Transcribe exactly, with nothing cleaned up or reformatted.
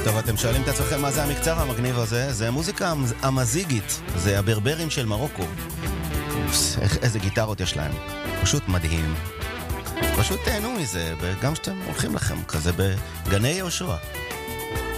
טוב, אתם שואלים את עצמכם מה זה המקצב המגניב הזה? זה מוזיקה המזיגית, זה הברברים של מרוקו. איזה גיטרות יש להם, פשוט מדהים. פשוט תהנו מזה, גם שאתם הולכים לכם כזה בגני יהושע.